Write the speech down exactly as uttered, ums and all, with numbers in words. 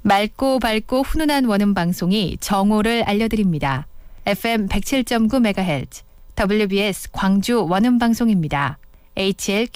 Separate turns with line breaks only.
맑고 밝고 훈훈한 원음 방송이 정오를 알려드립니다. 에프엠 백칠 점 구 메가헤르츠 더블유비에스 광주 원음 방송입니다. 에이치엘